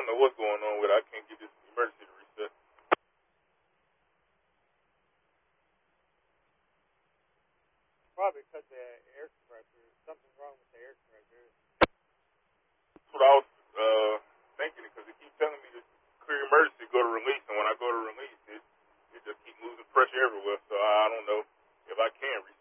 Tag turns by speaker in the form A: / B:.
A: know what's going on with it. I can't get this emergency to reset.
B: Probably because the air compressor. Something's wrong with the air compressor.
A: That's what I was thinking, because it keeps telling me to clear emergency, go to release, and when I go to release, it just keeps losing pressure everywhere. So I don't know if I can reset.